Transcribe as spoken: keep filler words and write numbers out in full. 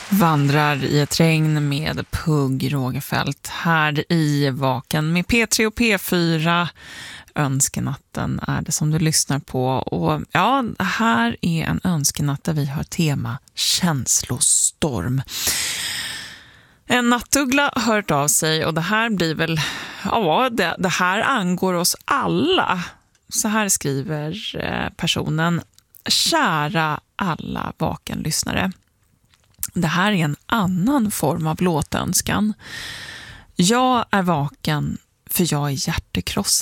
Vandrar i ett regn med Pugg Rogefeldt här i Vaken med P tre och P fyra. Önskenatten är det som du lyssnar på. Och ja, här är en önskenatt där vi har tema känslostorm. En nattuggla har hört av sig och det här blir väl, ja, det, det här angår oss alla. Så här skriver personen: kära alla Vakenlyssnare. Det här är en annan form av låtönskan. Jag är vaken för jag är hjärtekrossad.